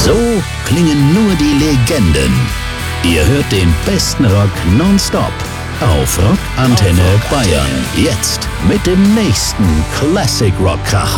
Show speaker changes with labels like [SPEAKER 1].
[SPEAKER 1] So klingen nur die Legenden. Ihr hört den besten Rock nonstop auf Rockantenne Bayern. Jetzt mit dem nächsten Classic Rock Kracher.